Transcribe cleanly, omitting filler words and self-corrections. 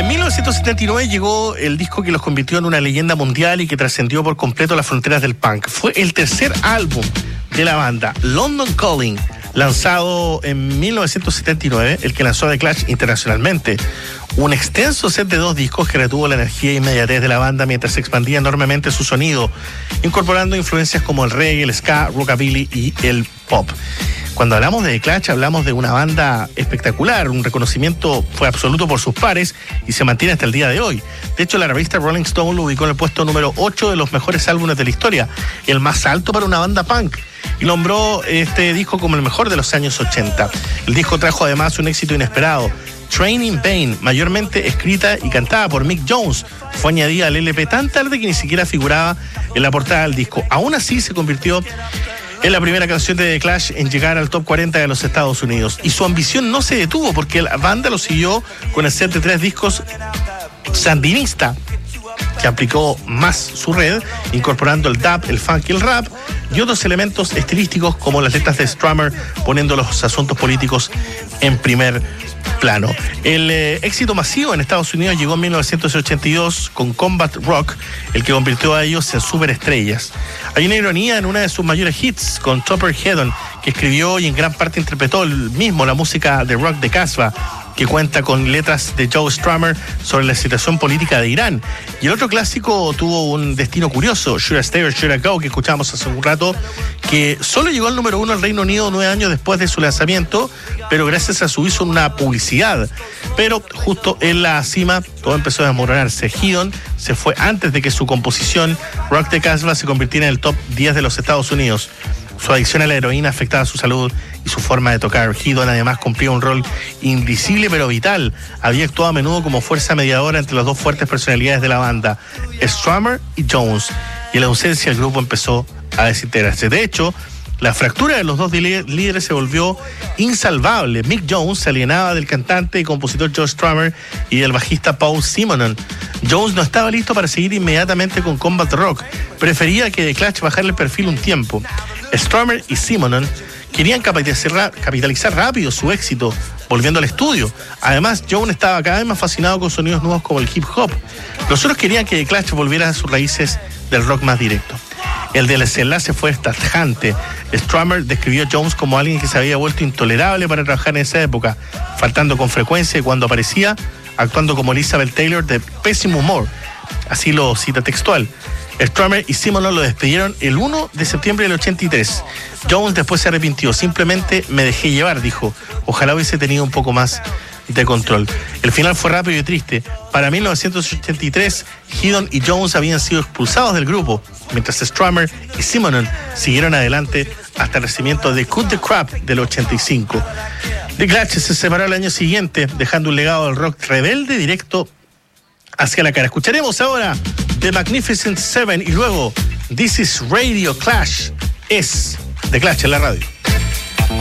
En 1979 llegó el disco que los convirtió en una leyenda mundial y que trascendió por completo las fronteras del punk. Fue el tercer álbum de la banda, London Calling, lanzado en 1979, el que lanzó The Clash internacionalmente. Un extenso set de 2 discos que retuvo la energía e inmediatez de la banda mientras se expandía enormemente su sonido, incorporando influencias como el reggae, el ska, rockabilly y el pop. Cuando hablamos de The Clash, hablamos de una banda espectacular. Un reconocimiento fue absoluto por sus pares y se mantiene hasta el día de hoy. De hecho, la revista Rolling Stone lo ubicó en el puesto número 8 de los mejores álbumes de la historia, el más alto para una banda punk, y nombró este disco como el mejor de los años 80. El disco trajo además un éxito inesperado. Train in Vain, mayormente escrita y cantada por Mick Jones, fue añadida al LP tan tarde que ni siquiera figuraba en la portada del disco. Aún así se convirtió en la primera canción de The Clash en llegar al top 40 de los Estados Unidos. Y su ambición no se detuvo porque la banda lo siguió con el set de 3 discos sandinista, que aplicó más su red, incorporando el dub, el funk y el rap, y otros elementos estilísticos como las letras de Strummer, poniendo los asuntos políticos en primer plano. El éxito masivo en Estados Unidos llegó en 1982 con Combat Rock, el que convirtió a ellos en superestrellas. Hay una ironía en una de sus mayores hits, con Topper Headon, que escribió y en gran parte interpretó él mismo la música de rock de Casbah, que cuenta con letras de Joe Strummer sobre la situación política de Irán. Y el otro clásico tuvo un destino curioso, Should I Stay or Should I Go, que escuchamos hace un rato, que solo llegó al número 1 al Reino Unido 9 años después de su lanzamiento, pero gracias a su uso en una publicidad. Pero justo en la cima todo empezó a desmoronarse. Headon se fue antes de que su composición Rock de Casbah se convirtiera en el top 10 de los Estados Unidos. Su adicción a la heroína afectaba su salud y su forma de tocar. Headon además cumplía un rol invisible pero vital. Había actuado a menudo como fuerza mediadora entre las 2 fuertes personalidades de la banda, Strummer y Jones, y en la ausencia el grupo empezó a desintegrarse. De hecho, la fractura de los 2 líderes se volvió insalvable. Mick Jones se alienaba del cantante y compositor Joe Strummer y del bajista Paul Simonon. Jones no estaba listo para seguir inmediatamente con Combat Rock. Prefería que The Clash bajara el perfil un tiempo. Strummer y Simonon querían capitalizar rápido su éxito, volviendo al estudio. Además, Jones estaba cada vez más fascinado con sonidos nuevos como el hip hop. Los otros querían que The Clash volviera a sus raíces del rock más directo. El desenlace fue tajante. Strummer describió a Jones como alguien que se había vuelto intolerable para trabajar en esa época, faltando con frecuencia y cuando aparecía, actuando como Elizabeth Taylor de pésimo humor. Así lo cita textual. Strummer y Simonon lo despidieron el 1 de septiembre del 83. Jones después se arrepintió. Simplemente me dejé llevar, dijo. Ojalá hubiese tenido un poco más de control. El final fue rápido y triste. Para 1983, Headon y Jones habían sido expulsados del grupo, mientras Strummer y Simonon siguieron adelante hasta el nacimiento de Cut the Crap del 85. The Clash se separó el año siguiente, dejando un legado del rock rebelde directo hacia la cara. Escucharemos ahora The Magnificent Seven y luego This is Radio Clash. Es The Clash en la radio.